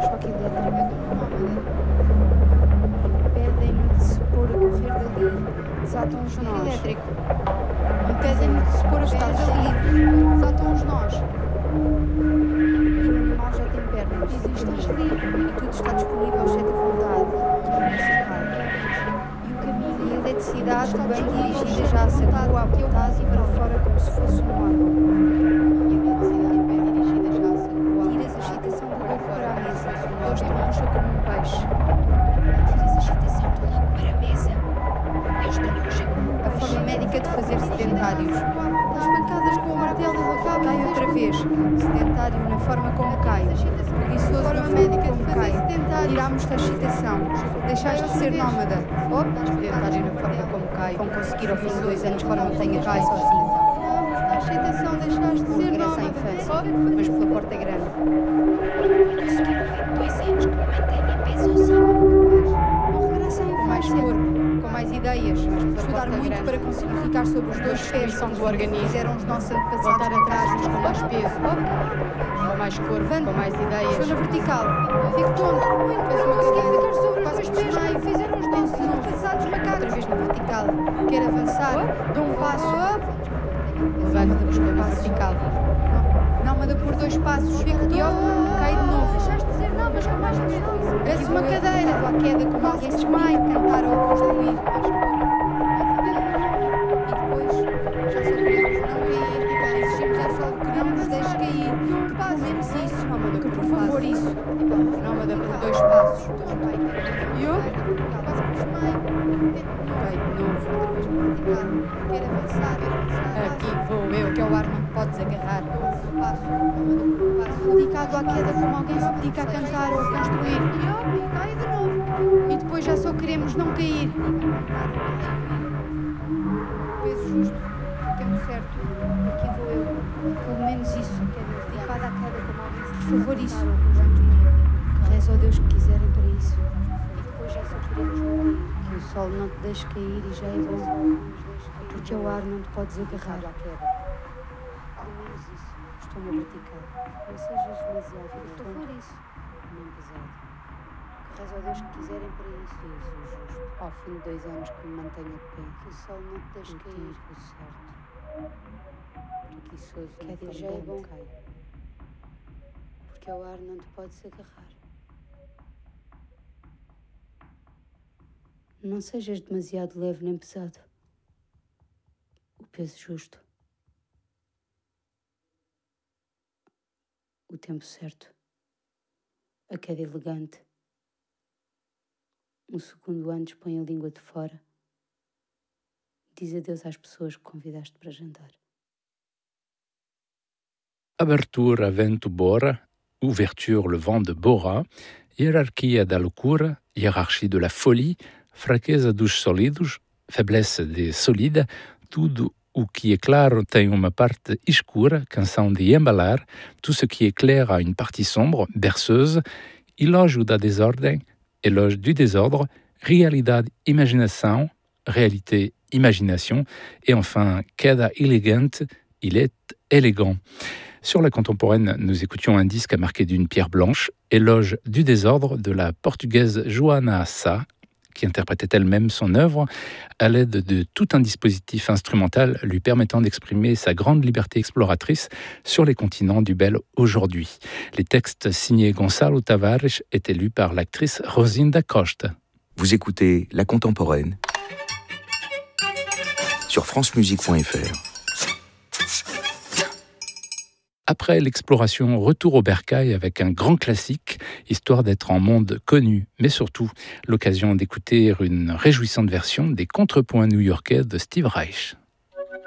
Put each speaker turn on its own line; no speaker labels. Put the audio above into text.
choque elétrico. Impedem-no de se pôr a correr dali. Desatam os nós. Elétrico. Impedem-no de se pôr a correr dali. Desatam os nós. E o animal já tem pernas. Estás livre. E tudo está disponível, exceto a vontade. E o caminho e a eletricidade bem dirigida já sacou à vontade e para fora como se fosse um órgão. E a eletricidade bem dirigida já sacou à vontade. Tiras a excitação do lobo para a mesa. Deus troncha como um peixe. Tiras a excitação do lobo para a mesa. Deus troncha como um peixe. A forma médica de fazer sedentários. As pancadas com o martelo e o cabo. Cai outra vez. Sedentário na forma como cai. Preguiçoso na forma como cai. Tirámos-te a excitação. Deixaste de ser nómada. Sedentário na forma como cai. Vão conseguir ao fim de 2 anos forma que tenha cai sozinho. A excitação deixaste de ser nómada. Regressa à infância, mas pela porta grande. Conseguir ao fim de 2 anos que mantenha pé sozinho. Não regressa à infância. Com mais corpo, com mais ideias. Estudar muito para conseguir ficar sobre os 2 pés do organismo. Fizeram os nossos antepassados. Voltar atrás com mais peso. Com mais corpo, com mais ideias. Estou na vertical. Fico tonto. Mas não consegui ficar sobre os 2 pés. Fizeram os nossos antepassados macacos. Outra vez na vertical. Quero avançar. Dou um passo. Levanta-me na vertical. Nómada por 2 passos. Fico de oco. Cai de novo. Deixaste de ser nómada com mais peso. Desce uma cadeira. À queda como alguém se desmaia. Cantar ou construir. Exigimos ao sol que não nos deixe cair. Que pelo menos isso. Nómada, que por favor isso. Nómada por 2 passos. E eu? Passo por desmaio. Cai de novo. Quero avançar. Aqui vou eu. Que ao ar não te podes agarrar. Passo. Dedicado à queda como alguém se dedica a cantar ou a construir. E eu? Cai de novo. E depois já só queremos não cair. Peso justo. Tempo certo. Aqui vou eu. Pelo menos isso. Dedicada à queda como alguém se dedica. Por favor, isso. Reza ao Deus que quiserem para isso. E depois já só queremos não cair. Que o sol não te deixe cair e já é bom. Porque ao ar não te podes agarrar à queda. Pelo menos isso. Estou na vertical. Não sejas demasiado. Por favor, isso. Nem pesado. Que reza ao Deus que quiserem para isso. Isso, justo. Ao fim de 2 anos que me mantenha de pé. Que o sol não te deixe cair. O certo. Preguiçoso. Queda já é bom. Porque ao ar não te podes agarrar. Não sejas demasiado leve nem pesado. O peso justo. O tempo certo. A queda elegante. Um segundo antes põe a língua de fora. Diz adeus às pessoas que convidaste para jantar.
Abertura vento Bora, ouverture le vent de Bora, hierarquia da loucura, hiérarchie de la folie, fraqueza dos sólidos, faiblesse des solides, tudo o que é claro tem uma parte escura, canção de embalar, tout ce qui est clair a une partie sombre, berceuse, elogio da desordem, éloge du désordre, realidade, imaginação, réalité, imagination, et enfin, queda elegante, il est élégant. Sur la contemporaine, nous écoutions un disque à marquer d'une pierre blanche, éloge du désordre de la portugaise Joana Sá, qui interprétait elle-même son œuvre à l'aide de tout un dispositif instrumental lui permettant d'exprimer sa grande liberté exploratrice sur les continents du bel aujourd'hui. Les textes signés Gonçalo Tavares étaient lus par l'actrice Rosinda Costa.
Vous écoutez La Contemporaine sur francemusique.fr.
Après l'exploration, retour au bercail avec un grand classique, histoire d'être en monde connu, mais surtout l'occasion d'écouter une réjouissante version des contrepoints new-yorkais de Steve Reich.